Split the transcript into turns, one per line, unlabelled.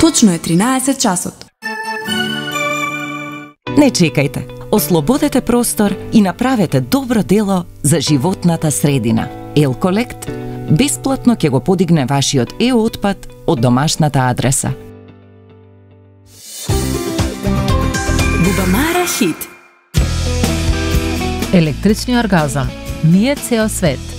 Точно е 13 часот.
Не чекајте. Ослободете простор и направете добро дело за животната средина. Елколект бесплатно ќе го подигне вашиот отпад од домашната адреса.
Бубамара хит.
Електрични оргазам. Ние цел свет.